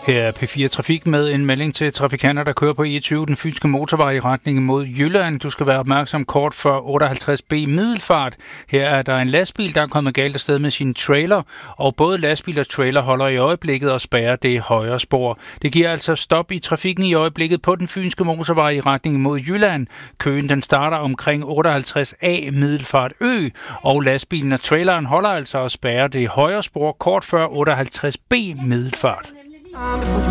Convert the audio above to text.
Her er P4 Trafik med en melding til trafikanter, der kører på E20, den fynske motorvej i retning mod Jylland. Du skal være opmærksom kort før 58B Middelfart. Her er der en lastbil, der er kommet galt afsted med sin trailer, og både lastbil og trailer holder i øjeblikket og spærrer det højre spor. Det giver altså stop i trafikken i øjeblikket på den fynske motorvej i retning mod Jylland. Køen den starter omkring 58A Middelfart Ø, og lastbilen og traileren holder altså og spærrer det højre spor kort før 58B Middelfart.